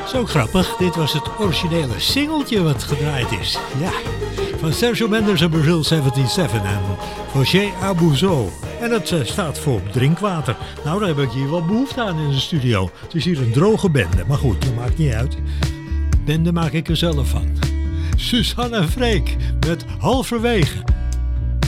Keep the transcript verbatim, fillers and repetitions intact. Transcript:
Zo grappig, dit was het originele singeltje wat gedraaid is. Ja, van Sergio Mendes en Brazil zevenenzeventig en Roger Abouzo. En het uh, staat voor drinkwater. Nou, daar heb ik hier wel behoefte aan in de studio. Het is hier een droge bende, maar goed, dat maakt niet uit. Bende maak ik er zelf van. Suzanne en Freek met Halverwege.